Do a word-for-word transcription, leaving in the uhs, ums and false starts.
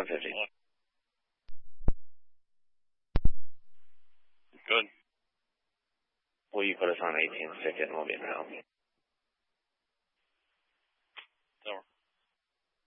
fifty. Good. Will you put us on eighteen stick and we'll be in now?